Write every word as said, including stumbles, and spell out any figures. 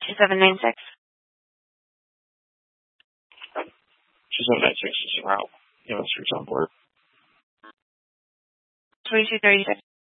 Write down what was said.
two seven nine six. two seven nine six is route. You know, streets on board. twenty-two thirty-six.